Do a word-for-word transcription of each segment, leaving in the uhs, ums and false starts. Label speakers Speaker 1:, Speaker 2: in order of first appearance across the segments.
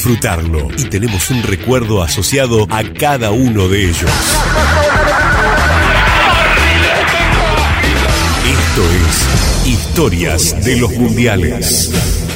Speaker 1: disfrutarlo y tenemos un recuerdo asociado a cada uno de ellos. Esto es Historias de los Mundiales.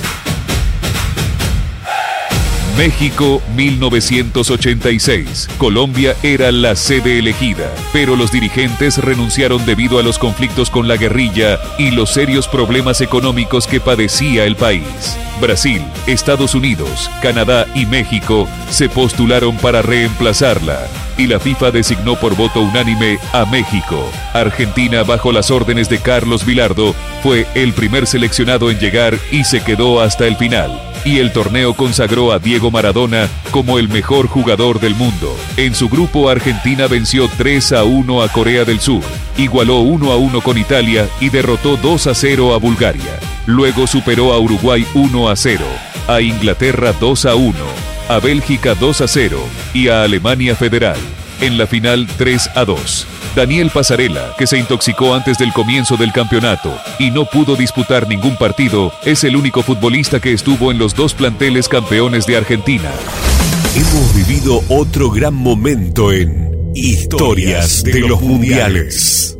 Speaker 2: México mil novecientos ochenta y seis. Colombia era la sede elegida, pero los dirigentes renunciaron debido a los conflictos con la guerrilla y los serios problemas económicos que padecía el país. Brasil, Estados Unidos, Canadá y México se postularon para reemplazarla, y la FIFA designó por voto unánime a México. Argentina, bajo las órdenes de Carlos Bilardo, fue el primer seleccionado en llegar y se quedó hasta el final. Y el torneo consagró a Diego Maradona como el mejor jugador del mundo. En su grupo, Argentina venció tres a uno a Corea del Sur, igualó uno a uno con Italia y derrotó dos a cero a Bulgaria. Luego superó a Uruguay uno a cero, a Inglaterra dos a uno, a Bélgica dos a cero y a Alemania Federal. En la final tres a dos. Daniel Pasarela, que se intoxicó antes del comienzo del campeonato y no pudo disputar ningún partido, es el único futbolista que estuvo en los dos planteles campeones de Argentina.
Speaker 1: Hemos vivido otro gran momento en Historias de los Mundiales.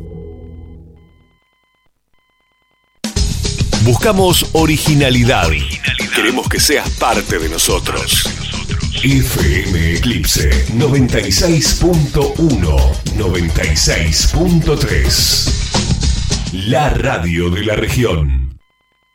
Speaker 1: Buscamos originalidad. Queremos que seas parte de nosotros. F M Eclipse noventa y seis punto uno, noventa y seis punto tres. La radio de la región.